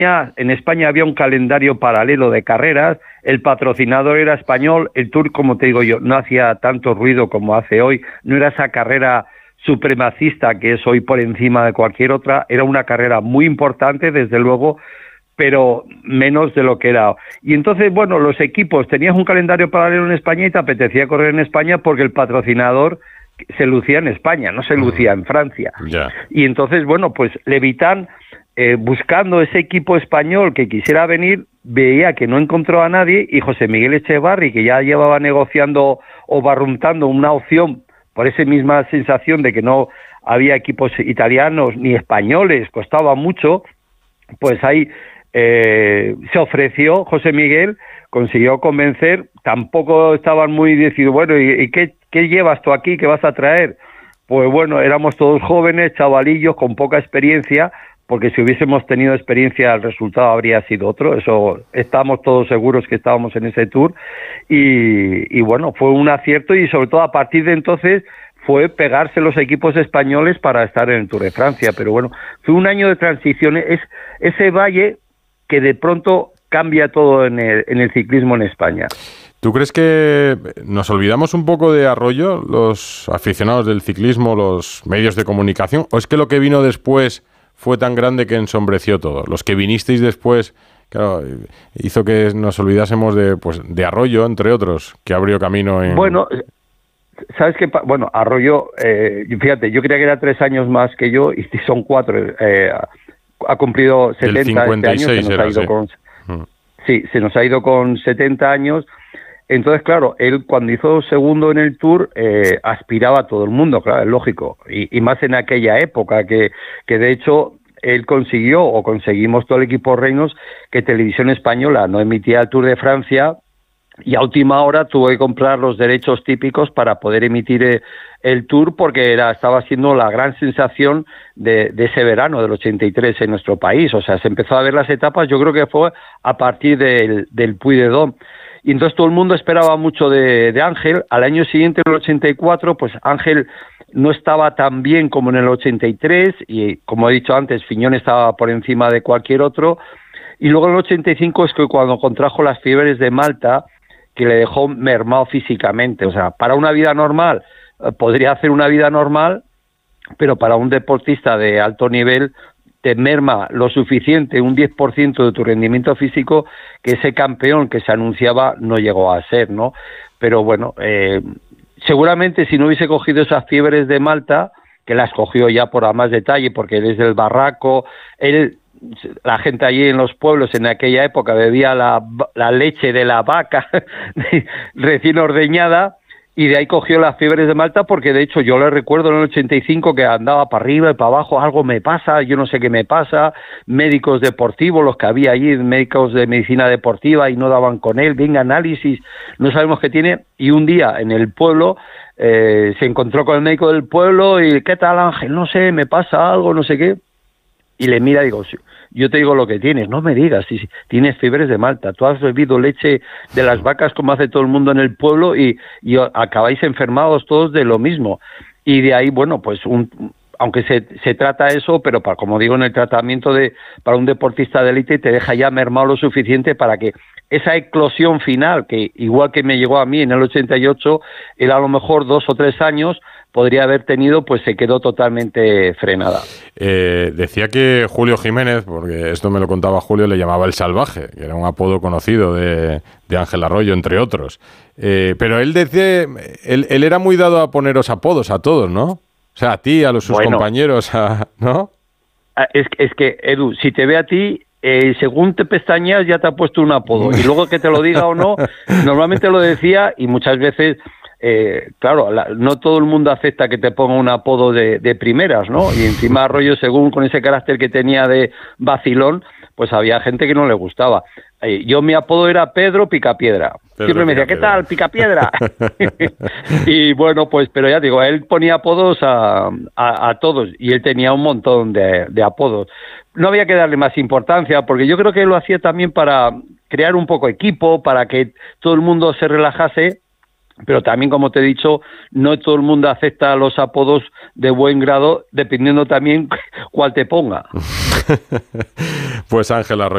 En España había un calendario paralelo de carreras, el patrocinador era español, el Tour, como te digo yo, no hacía tanto ruido como hace hoy, no era esa carrera supremacista que es hoy por encima de cualquier otra, era una carrera muy importante, desde luego, pero menos de lo que era. Y entonces, bueno, los equipos, tenías un calendario paralelo en España y te apetecía correr en España porque el patrocinador se lucía en España, no se lucía en Francia. Y entonces, bueno, pues Levitan, buscando ese equipo español que quisiera venir, veía que no encontró a nadie, y José Miguel Echevarri, que ya llevaba negociando o barruntando una opción por esa misma sensación de que no había equipos italianos ni españoles, costaba mucho, pues ahí se ofreció José Miguel, consiguió convencer, tampoco estaban muy decididos, bueno, ¿y qué llevas tú aquí, qué vas a traer? Pues bueno, éramos todos jóvenes, chavalillos, con poca experiencia, porque si hubiésemos tenido experiencia el resultado habría sido otro, eso estamos todos seguros que estábamos en ese Tour, y bueno, fue un acierto, y sobre todo a partir de entonces fue pegarse los equipos españoles para estar en el Tour de Francia, pero bueno, fue un año de transición, es ese valle que de pronto cambia todo en el ciclismo en España. ¿Tú crees que nos olvidamos un poco de Arroyo, los aficionados del ciclismo, los medios de comunicación, o es que lo que vino después fue tan grande que ensombreció todo? Los que vinisteis después, claro, hizo que nos olvidásemos de Arroyo, entre otros, que abrió camino en... Bueno, ¿sabes qué? Bueno, Arroyo, fíjate, yo creía que era 3 años más que yo, y son 4, ha cumplido 70 del 56 este año, se nos ha ido con 70 años. Entonces, claro, él cuando hizo segundo en el Tour aspiraba a todo el mundo, claro, es lógico, y más en aquella época que de hecho él conseguimos todo el equipo Reinos que Televisión Española no emitía el Tour de Francia, y a última hora tuvo que comprar los derechos típicos para poder emitir el Tour, porque estaba siendo la gran sensación de ese verano del 83 en nuestro país. O sea, se empezó a ver las etapas, yo creo que fue a partir del Puy-de-Dôme. Y entonces todo el mundo esperaba mucho de Ángel. Al año siguiente, en el 84, pues Ángel no estaba tan bien como en el 83, y como he dicho antes, Fiñón estaba por encima de cualquier otro. Y luego en el 85 es que cuando contrajo las fiebres de Malta, que le dejó mermado físicamente. O sea, para una vida normal, podría hacer una vida normal, pero para un deportista de alto nivel te merma lo suficiente, un 10% de tu rendimiento físico, que ese campeón que se anunciaba no llegó a ser, ¿no? Pero bueno, seguramente si no hubiese cogido esas fiebres de Malta, que las cogió ya por a más detalle, porque desde el barraco, la gente allí en los pueblos en aquella época bebía la leche de la vaca recién ordeñada, y de ahí cogió las fiebres de Malta, porque de hecho yo le recuerdo en el 85 que andaba para arriba y para abajo, algo me pasa, yo no sé qué me pasa, médicos deportivos, los que había allí, médicos de medicina deportiva, y no daban con él, venga, análisis, no sabemos qué tiene. Y un día en el pueblo se encontró con el médico del pueblo y, ¿qué tal, Ángel? No sé, me pasa algo, no sé qué. Y le mira y digo, yo te digo lo que tienes, no me digas, si tienes fiebres de Malta, tú has bebido leche de las vacas como hace todo el mundo en el pueblo, y acabáis enfermados todos de lo mismo. Y de ahí, bueno, pues aunque se trata eso, pero como digo, en el tratamiento para un deportista de élite te deja ya mermado lo suficiente para que esa eclosión final, que igual que me llegó a mí en el 88, él a lo mejor 2 o 3 años podría haber tenido, pues se quedó totalmente frenada. Decía que Julio Jiménez, porque esto me lo contaba Julio, le llamaba el Salvaje, que era un apodo conocido de Ángel Arroyo, entre otros. Pero él decía, él era muy dado a poneros apodos a todos, ¿no? O sea, a ti, a sus compañeros, ¿no? Es que, Edu, si te ve a ti, según te pestañeas ya te ha puesto un apodo, y luego que te lo diga o no, normalmente lo decía, y muchas veces... claro, no todo el mundo acepta que te ponga un apodo de primeras, ¿no? Y encima Arroyo, según con ese carácter que tenía de vacilón, pues había gente que no le gustaba. Mi apodo era Pedro Picapiedra. Siempre me decía, ¿qué tal, Picapiedra? Y bueno, pues, pero ya digo, él ponía apodos a todos, y él tenía un montón de apodos. No había que darle más importancia, porque yo creo que lo hacía también para crear un poco equipo, para que todo el mundo se relajase. Pero también, como te he dicho, no todo el mundo acepta los apodos de buen grado, dependiendo también cuál te ponga. Pues Ángel Arroyo.